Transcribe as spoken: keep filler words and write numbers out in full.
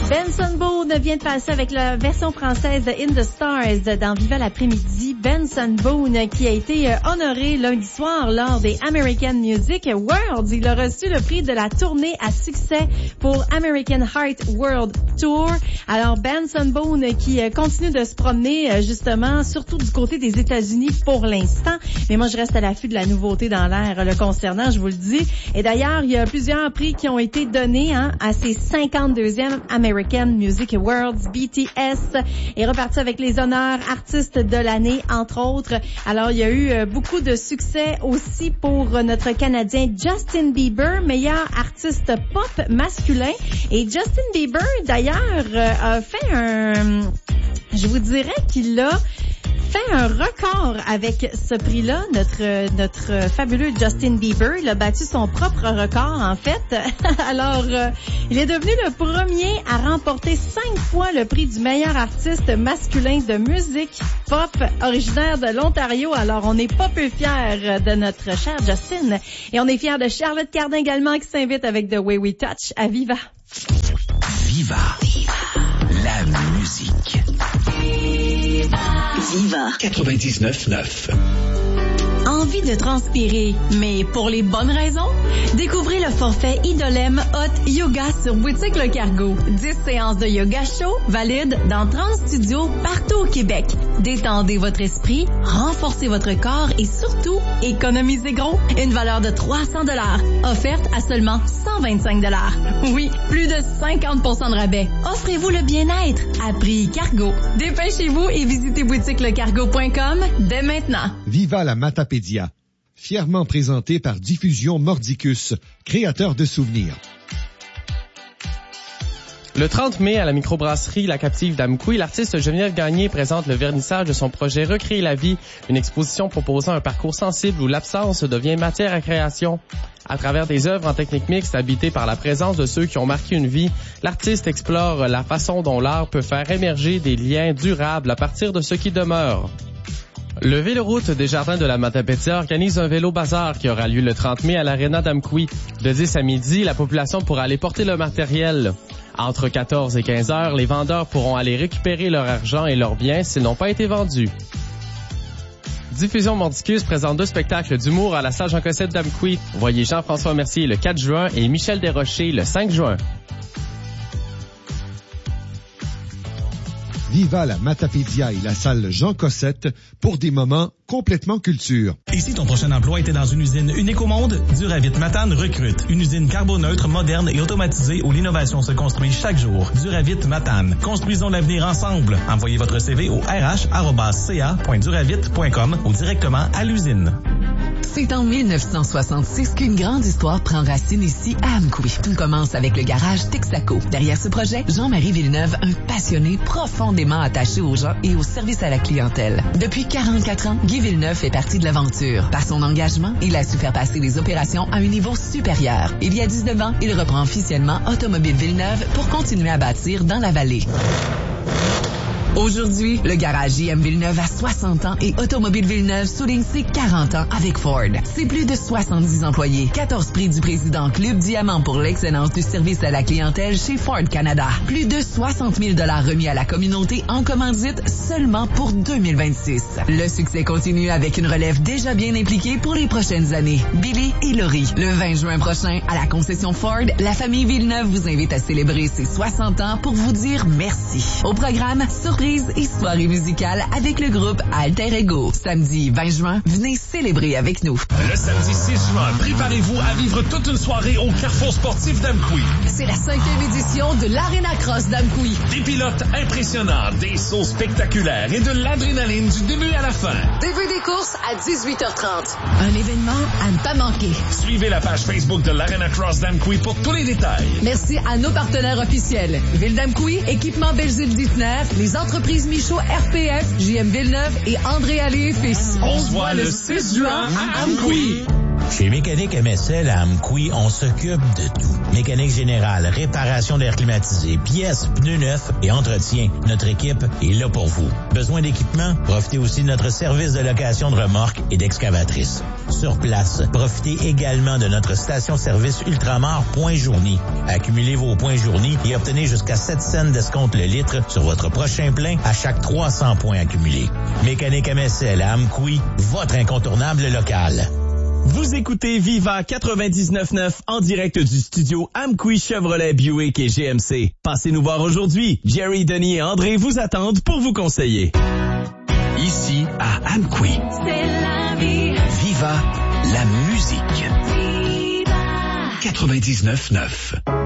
Benson Boone vient de passer avec la version française de In the Stars dans Viva l'après-midi. Benson Boone qui a été honoré lundi soir lors des American Music Awards. Il a reçu le prix de la tournée à succès pour American Heart World Tour. Alors Benson Boone qui continue de se promener justement, surtout du côté des États-Unis pour l'instant. Mais moi je reste à l'affût de la nouveauté dans l'air le concernant, je vous le dis. Et d'ailleurs, il y a plusieurs prix qui ont été donnés hein, à ces cinquante-deuxième American Music Awards. B T S est reparti avec les honneurs artistes de l'année, entre autres. Alors, il y a eu beaucoup de succès aussi pour notre Canadien Justin Bieber, meilleur artiste pop masculin. Et Justin Bieber, d'ailleurs, a fait un... Je vous dirais qu'il a fait un record avec ce prix-là, notre notre fabuleux Justin Bieber. Il a battu son propre record, en fait. Alors, euh, il est devenu le premier à remporter cinq fois le prix du meilleur artiste masculin de musique pop originaire de l'Ontario. Alors, on n'est pas peu fiers de notre cher Justin. Et on est fiers de Charlotte Cardin également qui s'invite avec The Way We Touch à Viva. Viva. Viva. La musique. Viva. Viva. quatre-vingt-dix-neuf neuf. Envie de transpirer, mais pour les bonnes raisons? Découvrez le forfait Idolem Hot Yoga sur Boutique Le Cargo. dix séances de yoga chaud valides dans trente studios partout au Québec. Détendez votre esprit, renforcez votre corps et surtout, économisez gros. Une valeur de trois cents dollars, offerte à seulement cent vingt-cinq dollars. Oui, plus de cinquante pour cent de rabais. Offrez-vous le bien-être à prix Cargo. Dépêchez-vous et visitez boutique le cargo point com dès maintenant. Viva la Matapédia, fièrement présenté par Diffusion Mordicus, créateur de souvenirs. Le trente mai, à la microbrasserie La Captive d'Amqui, l'artiste Geneviève Gagné présente le vernissage de son projet Recréer la vie, une exposition proposant un parcours sensible où l'absence devient matière à création. À travers des œuvres en technique mixte habitées par la présence de ceux qui ont marqué une vie, l'artiste explore la façon dont l'art peut faire émerger des liens durables à partir de ce qui demeure. Le Véloroute des Jardins de la Matapédia organise un vélo bazar qui aura lieu le trente mai à l'Arena d'Amqui. De dix à midi, la population pourra aller porter le matériel. Entre quatorze et quinze heures, les vendeurs pourront aller récupérer leur argent et leurs biens s'ils n'ont pas été vendus. Diffusion Mordicus présente deux spectacles d'humour à la salle Jean Cossette d'Amqui. Voyez Jean-François Mercier le quatre juin et Michel Desrochers le cinq juin. Viva la Matapédia et la salle Jean Cossette pour des moments complètement culture. Et si ton prochain emploi était dans une usine unique au monde? Duravit Matane recrute. Une usine carboneutre, moderne et automatisée où l'innovation se construit chaque jour. Duravit Matane. Construisons l'avenir ensemble. Envoyez votre C V au r h arobase c a point duravit point com ou directement à l'usine. C'est en mille neuf cent soixante-six qu'une grande histoire prend racine ici à Amqui. Tout commence avec le garage Texaco. Derrière ce projet, Jean-Marie Villeneuve, un passionné profondément attaché aux gens et au service à la clientèle. Depuis quarante-quatre ans, Guy Villeneuve fait partie de l'aventure. Par son engagement, il a su faire passer les opérations à un niveau supérieur. Il y a dix-neuf ans, il reprend officiellement Automobile Villeneuve pour continuer à bâtir dans la vallée. Aujourd'hui, le garage J M Villeneuve a soixante ans et Automobile Villeneuve souligne ses quarante ans avec Ford. C'est plus de soixante-dix employés, quatorze prix du président Club Diamant pour l'excellence du service à la clientèle chez Ford Canada. Plus de soixante mille dollars remis à la communauté en commandite seulement pour deux mille vingt-six. Le succès continue avec une relève déjà bien impliquée pour les prochaines années. Billy et Laurie. Le vingt juin prochain, à la concession Ford, la famille Villeneuve vous invite à célébrer ses soixante ans pour vous dire merci. Au programme, surprise et soirée musicale avec le groupe Alter Ego. Samedi vingt juin, venez célébrer avec nous. Le samedi six juin, préparez-vous à vivre toute une soirée au Carrefour sportif d'Amqui. C'est la cinquième édition de l'Arena Cross d'Amqui. Des pilotes impressionnants, des sauts spectaculaires et de l'adrénaline du début à la fin. Début des courses à dix-huit heures trente. Un événement à ne pas manquer. Suivez la page Facebook de l'Arena Cross d'Amqui pour tous les détails. Merci à nos partenaires officiels. Ville d'Amqui, Équipement Belzile Dithner, les entreprises Michaud R P F, J M Villeneuve et André Allais et Fils. On se voit le six juin à Amqui. Chez Mécanique M S L à Amqui, on s'occupe de tout. Mécanique générale, réparation d'air climatisé, pièces, pneus neufs et entretien. Notre équipe est là pour vous. Besoin d'équipement? Profitez aussi de notre service de location de remorques et d'excavatrices. Sur place, profitez également de notre station-service Ultramar Point Journie. Accumulez vos points journée et obtenez jusqu'à sept cents d'escompte le litre sur votre prochain plein à chaque trois cents points accumulés. Mécanique M S L à Amqui, votre incontournable local. Vous écoutez Viva quatre-vingt-dix-neuf neuf en direct du studio Amqui Chevrolet Buick et G M C. Passez nous voir aujourd'hui. Jerry, Denis et André vous attendent pour vous conseiller. Ici à Amqui. C'est la vie. Viva la musique. Viva quatre-vingt-dix-neuf neuf.